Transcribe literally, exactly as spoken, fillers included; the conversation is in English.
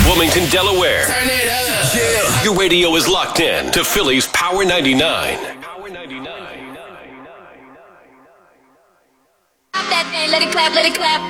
Wilmington, Delaware. Turn it up. Yeah. Your radio is locked in to Philly's Power ninety-nine. That thing, let it clap, let it clap.